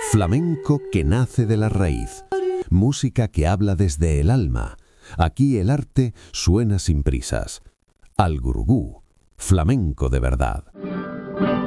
Flamenco que nace de la raíz. Música que habla desde el alma. Aquí el arte suena sin prisas. Al Gurugú, flamenco de verdad.